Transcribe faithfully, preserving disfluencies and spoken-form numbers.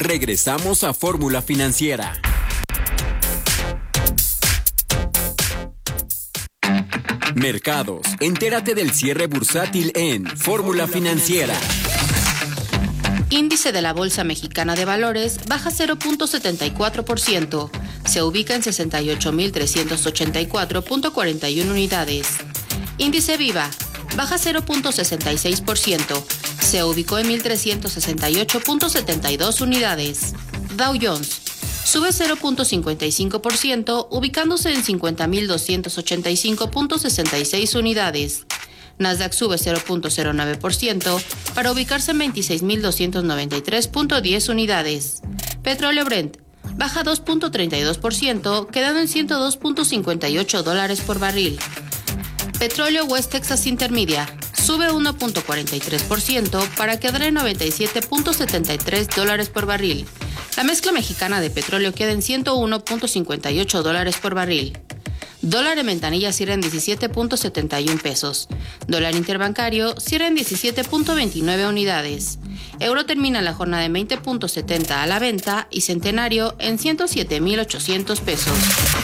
Regresamos a Fórmula Financiera. Mercados. Entérate del cierre bursátil en Fórmula Financiera. Índice de la Bolsa Mexicana de Valores baja cero punto setenta y cuatro por ciento. Se ubica en sesenta y ocho mil trescientos ochenta y cuatro punto cuarenta y uno unidades. Índice Viva baja cero punto sesenta y seis por ciento. Se ubicó en mil trescientos sesenta y ocho punto setenta y dos unidades. Dow Jones sube cero punto cincuenta y cinco por ciento, ubicándose en cincuenta mil doscientos ochenta y cinco punto sesenta y seis unidades. Nasdaq sube cero punto cero nueve por ciento para ubicarse en veintiséis mil doscientos noventa y tres punto diez unidades. Petróleo Brent baja dos punto treinta y dos por ciento, quedando en ciento dos punto cincuenta y ocho dólares por barril. Petróleo West Texas Intermedia sube uno punto cuarenta y tres por ciento para quedar en noventa y siete punto setenta y tres dólares por barril. La mezcla mexicana de petróleo queda en ciento uno punto cincuenta y ocho dólares por barril. Dólar en ventanilla cierra en diecisiete punto setenta y uno pesos. Dólar interbancario cierra en diecisiete punto veintinueve unidades. Euro termina la jornada en veinte punto setenta a la venta y centenario en ciento siete mil ochocientos pesos.